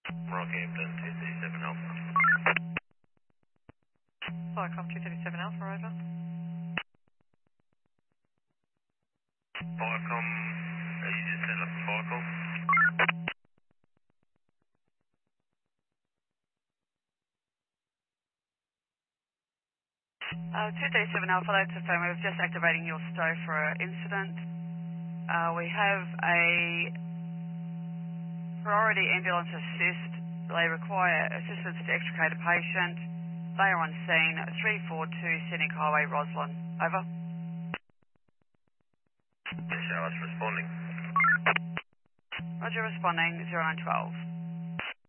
Rockhampton 237 Alpha. Flycom 237 Alpha, over. Firecom, you just set up a Firecom? 237 Alpha, that's a firm. We're just activating your stow for an incident. We have a priority ambulance assist. They require assistance to extricate a patient. They are on scene, 342 Scenic Highway, Roslyn. Over. Yes, Alice responding. Roger, responding, 0912.